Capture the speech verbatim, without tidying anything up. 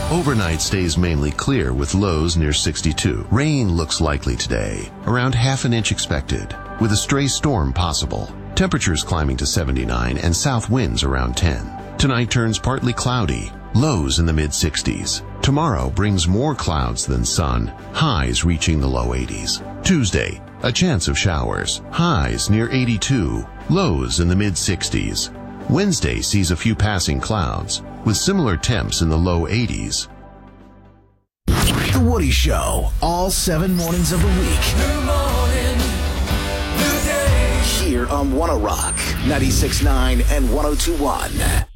Overnight stays mainly clear with lows near sixty-two. Rain looks likely today, around half an inch expected, with a stray storm possible. Temperatures climbing to seventy-nine and south winds around ten. Tonight turns partly cloudy, lows in the mid sixties. Tomorrow brings more clouds than sun, highs reaching the low eighties. Tuesday, a chance of showers, highs near eighty-two, lows in the mid sixties. Wednesday sees a few passing clouds, with similar temps in the low eighties. The Woody Show, all seven mornings of the week. New morning, new day. Here on One oh Rock, ninety-six point nine and one oh two point one.